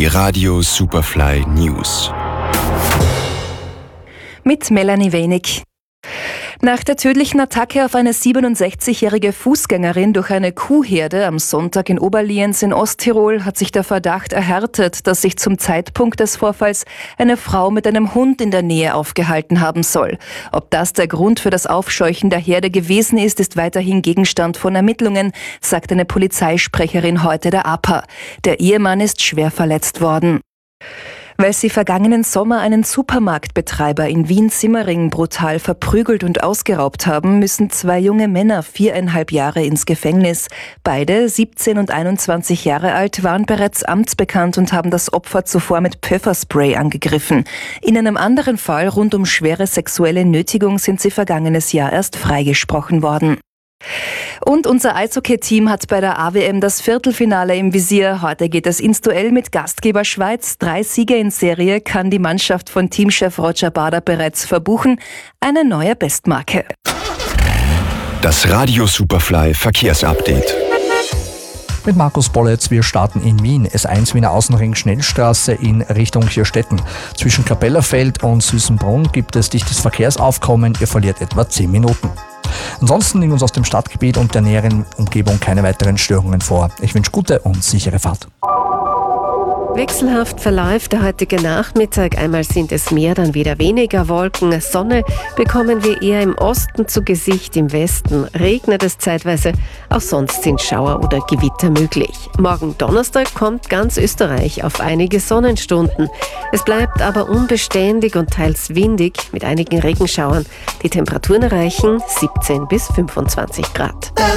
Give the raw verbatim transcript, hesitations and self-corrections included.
Die Radio Superfly News. Mit Melanie Wenig. Nach der tödlichen Attacke auf eine siebenundsechzigjährige Fußgängerin durch eine Kuhherde am Sonntag in Oberlienz in Osttirol hat sich der Verdacht erhärtet, dass sich zum Zeitpunkt des Vorfalls eine Frau mit einem Hund in der Nähe aufgehalten haben soll. Ob das der Grund für das Aufscheuchen der Herde gewesen ist, ist weiterhin Gegenstand von Ermittlungen, sagt eine Polizeisprecherin heute der A P A. Der Ehemann ist schwer verletzt worden. Weil sie vergangenen Sommer einen Supermarktbetreiber in Wien-Simmering brutal verprügelt und ausgeraubt haben, müssen zwei junge Männer viereinhalb Jahre ins Gefängnis. Beide, siebzehn und einundzwanzig Jahre alt, waren bereits amtsbekannt und haben das Opfer zuvor mit Pfefferspray angegriffen. In einem anderen Fall rund um schwere sexuelle Nötigung sind sie vergangenes Jahr erst freigesprochen worden. Und unser Eishockey-Team hat bei der A W M das Viertelfinale im Visier. Heute geht es ins Duell mit Gastgeber Schweiz. Drei Siege in Serie kann die Mannschaft von Teamchef Roger Bader bereits verbuchen. Eine neue Bestmarke. Das Radio Superfly Verkehrsupdate. Mit Markus Bolletz, wir starten in Wien. S eins Wiener Außenring Schnellstraße in Richtung Hirstetten. Zwischen Kapellerfeld und Süßenbrunn gibt es dichtes Verkehrsaufkommen. Ihr verliert etwa zehn Minuten. Ansonsten liegen uns aus dem Stadtgebiet und der näheren Umgebung keine weiteren Störungen vor. Ich wünsche gute und sichere Fahrt. Wechselhaft verläuft der heutige Nachmittag. Einmal sind es mehr, dann wieder weniger Wolken. Sonne bekommen wir eher im Osten zu Gesicht, im Westen regnet es zeitweise. Auch sonst sind Schauer oder Gewitter möglich. Morgen Donnerstag kommt ganz Österreich auf einige Sonnenstunden. Es bleibt aber unbeständig und teils windig mit einigen Regenschauern. Die Temperaturen erreichen siebzehn bis fünfundzwanzig Grad.